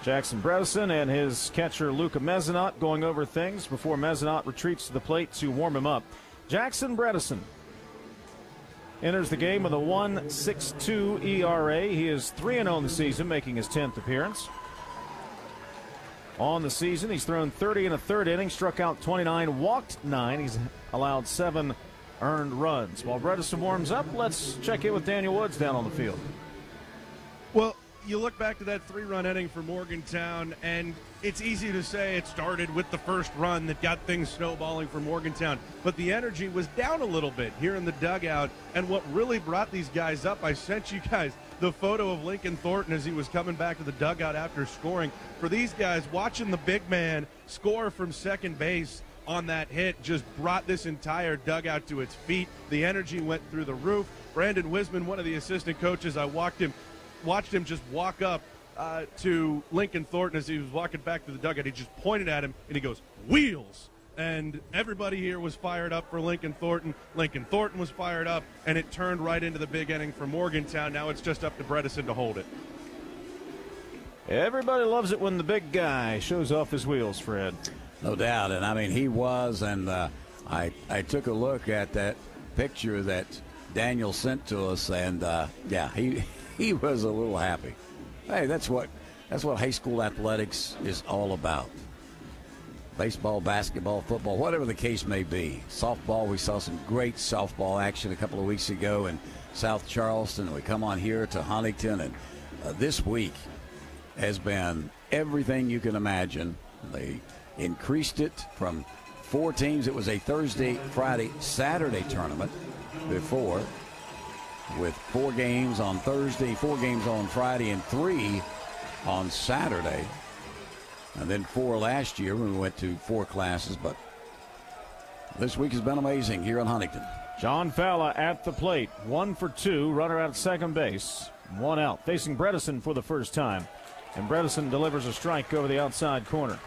Jackson Bredesen and his catcher Luca Mezzanot going over things before Mezzanot retreats to the plate to warm him up. Jackson Bredesen enters the game with a 1.62 ERA. He is 3-0 in the season, making his 10th appearance. On the season, he's thrown 30 1/3 innings, struck out 29, walked 9. He's allowed 7 earned runs. While Bredesen warms up, let's check in with Daniel Woods down on the field. Well, you look back to that 3-run inning for Morgantown, and it's easy to say it started with the first run that got things snowballing for Morgantown. But the energy was down a little bit here in the dugout, and what really brought these guys up, I sent you guys the photo of Lincoln Thornton as he was coming back to the dugout after scoring. For these guys, watching the big man score from second base on that hit just brought this entire dugout to its feet. The energy went through the roof. Brandon Wisman, one of the assistant coaches, I watched him just walk up to Lincoln Thornton as he was walking back to the dugout. He just pointed at him, and he goes, "Wheels!" And everybody here was fired up for Lincoln Thornton. Lincoln Thornton was fired up, and it turned right into the big inning for Morgantown. Now it's just up to Bredesen to hold it. Everybody loves it when the big guy shows off his wheels, Fred. No doubt, and I mean, he was, and I took a look at that picture that Daniel sent to us, and yeah, he was a little happy. Hey, that's what high school athletics is all about. Baseball, basketball, football, whatever the case may be. Softball, we saw some great softball action a couple of weeks ago in South Charleston. We come on here to Huntington, and this week has been everything you can imagine. They increased it from 4 teams. It was a Thursday, Friday, Saturday tournament before, with 4 games on Thursday, 4 games on Friday, and 3 on Saturday. And then 4 last year when we went to 4 classes. But this week has been amazing here in Huntington. John Falla at the plate, 1 for 2, runner out at second base, 1 out. Facing Bredesen for the first time. And Bredesen delivers a strike over the outside corner.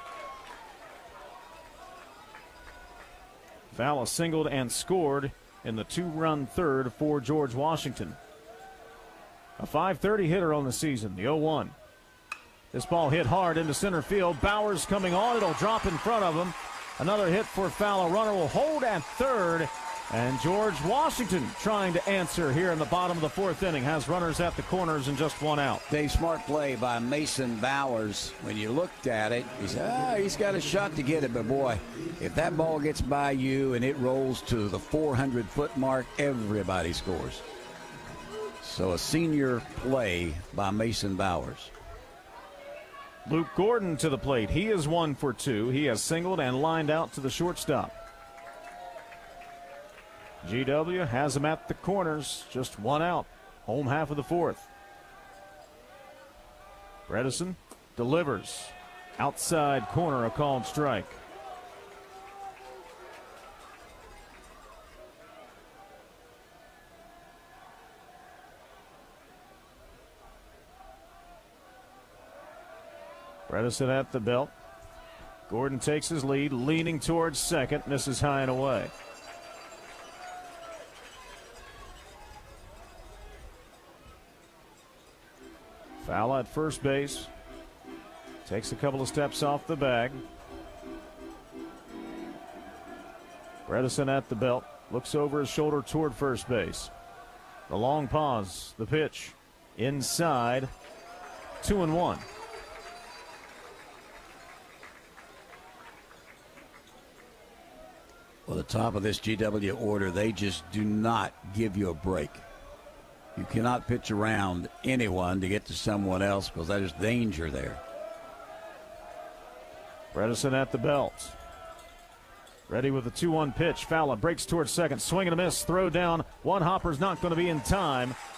Falla singled and scored in the 2-run third for George Washington. A .530 hitter on the season, the 0-1. This ball hit hard into center field. Bowers coming on. It'll drop in front of him. Another hit for Falla. Runner will hold at third. And George Washington trying to answer here in the bottom of the 4th inning. Has runners at the corners and just 1 out. Dave, smart play by Mason Bowers. When you looked at it, you said, he's got a shot to get it. But, boy, if that ball gets by you and it rolls to the 400-foot mark, everybody scores. So a senior play by Mason Bowers. Luke Gordon to the plate. He is 1 for 2. He has singled and lined out to the shortstop. GW has him at the corners. Just 1 out. Home half of the 4th. Bredesen delivers. Outside corner, a called strike. Bredesen at the belt. Gordon takes his lead, leaning towards second, misses high and away. Falla at first base. Takes a couple of steps off the bag. Bredesen at the belt. Looks over his shoulder toward first base. The long pause. The pitch. Inside. 2-1. Well, the top of this GW order, they just do not give you a break. You cannot pitch around anyone to get to someone else because there's danger there. Bredesen at the belt. Ready with the 2-1 pitch. Falla breaks towards second. Swing and a miss. Throw down. One hopper's not going to be in time.